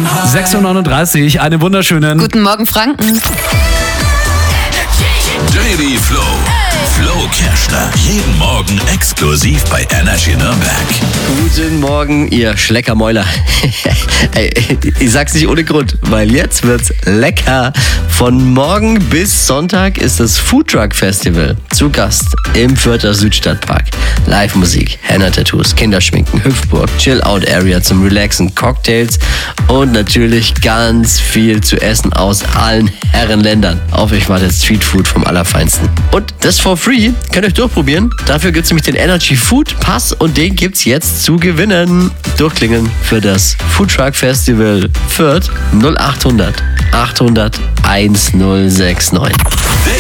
6:39 Uhr, einen wunderschönen Guten Morgen, Franken. Daily Flow. Flo Kerschner. Jeden Morgen exklusiv bei Energy Nürnberg. Guten Morgen, ihr Schleckermäuler. Ey, ich sag's nicht ohne Grund, weil jetzt wird's lecker. Von morgen bis Sonntag ist das Foodtruck Festival zu Gast im Fürther Südstadtpark. Live-Musik, Henna-Tattoos, Kinderschminken, Hüpfburg, Chill-Out-Area zum Relaxen, Cocktails und natürlich ganz viel zu essen aus allen Herrenländern. Auf euch wartet Streetfood vom Allerfeinsten. Und das for free, könnt ihr euch durchprobieren. Dafür gibt's nämlich den Energy Food Pass und den gibt's jetzt zu gewinnen. Durchklingeln für das Foodtruck Festival Fürth 0800 800 1069.